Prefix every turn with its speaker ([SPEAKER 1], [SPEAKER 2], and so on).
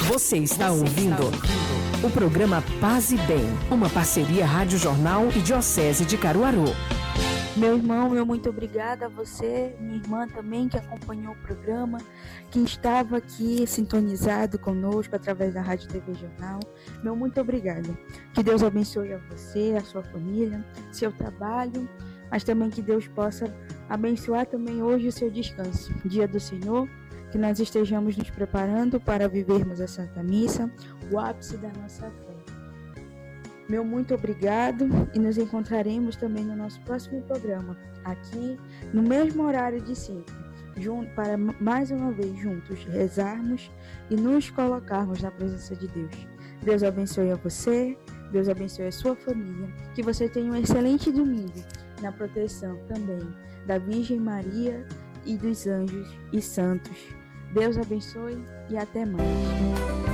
[SPEAKER 1] Você está ouvindo o programa Paz e Bem, uma parceria Rádio Jornal e Diocese de Caruaru.
[SPEAKER 2] Meu irmão, meu muito obrigada a você, minha irmã também que acompanhou o programa, que estava aqui sintonizado conosco através da Rádio TV Jornal. Meu muito obrigada. Que Deus abençoe a você, a sua família, seu trabalho, mas também que Deus possa abençoar também hoje o seu descanso, Dia do Senhor, que nós estejamos nos preparando para vivermos a Santa Missa, o ápice da nossa fé. Meu muito obrigado e nos encontraremos também no nosso próximo programa, aqui no mesmo horário de sempre, para mais uma vez juntos rezarmos e nos colocarmos na presença de Deus. Deus abençoe a você, Deus abençoe a sua família, que você tenha um excelente domingo na proteção também da Virgem Maria e dos anjos e santos. Deus abençoe e até mais.